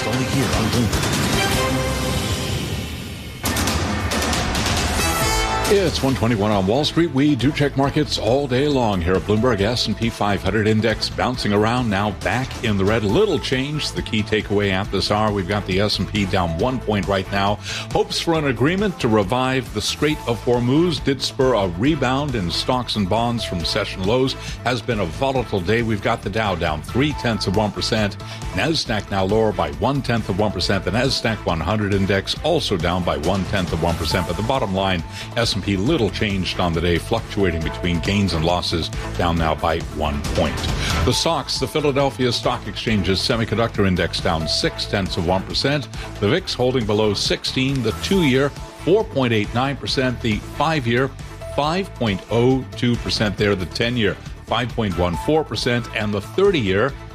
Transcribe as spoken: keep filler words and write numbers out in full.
next, only here on Bloomberg. It's one twenty-one on Wall Street. We do check markets all day long here at Bloomberg. S and P five hundred index bouncing around, now back in the red. Little change. The key takeaway at this hour, we've got the S and P down one point right now. Hopes for an agreement to revive the Strait of Hormuz did spur a rebound in stocks and bonds from session lows. Has been a volatile day. We've got the Dow down three-tenths of one percent. NASDAQ now lower by one-tenth of one percent. The NASDAQ one hundred index also down by one-tenth of one percent. But the bottom line, S and P little changed on the day, fluctuating between gains and losses, down now by one point. The S O X, the Philadelphia Stock Exchange's semiconductor index, down six-tenths of one percent. The V I X holding below sixteen. The two-year, four point eight nine percent. The five-year, five point oh two percent there. The ten-year, five point one four percent. And the thirty-year,